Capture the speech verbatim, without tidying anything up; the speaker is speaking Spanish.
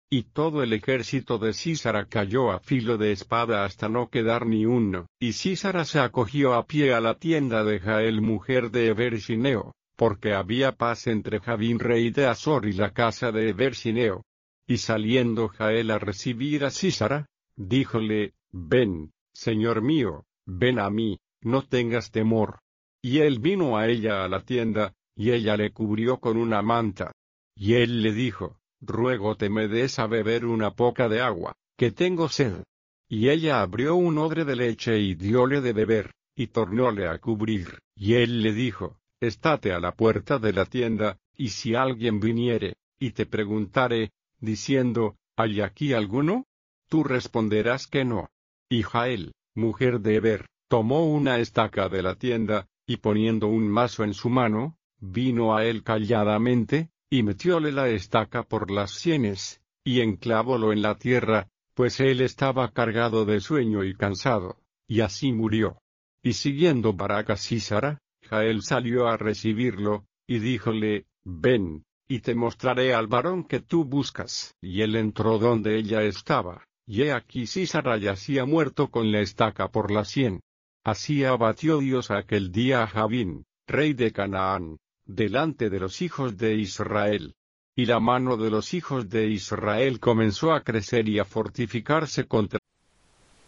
y todo el ejército de Sísara cayó a filo de espada hasta no quedar ni uno. Y Sísara se acogió a pie a la tienda de Jael mujer de Eber-Shineo, porque había paz entre Jabín rey de Azor y la casa de Eber-Shineo. Y saliendo Jael a recibir a Sísara, díjole, ven, señor mío, ven a mí, no tengas temor. Y él vino a ella a la tienda, y ella le cubrió con una manta. Y él le dijo, ruégote me des a beber una poca de agua, que tengo sed. Y ella abrió un odre de leche y dióle de beber, y tornóle a cubrir. Y él le dijo, estate a la puerta de la tienda, y si alguien viniere, y te preguntare, diciendo, ¿hay aquí alguno? Tú responderás que no. Y Jael, mujer de Eber, tomó una estaca de la tienda, y poniendo un mazo en su mano, vino a él calladamente, y metióle la estaca por las sienes, y enclavólo en la tierra, pues él estaba cargado de sueño y cansado, y así murió. Y siguiendo Barak a Sísara, Jael salió a recibirlo, y díjole, ven, y te mostraré al varón que tú buscas. Y él entró donde ella estaba, y he aquí Sísara yacía muerto con la estaca por la sien. Así abatió Dios aquel día a Jabín, rey de Canaán, delante de los hijos de Israel. Y la mano de los hijos de Israel comenzó a crecer y a fortificarse contra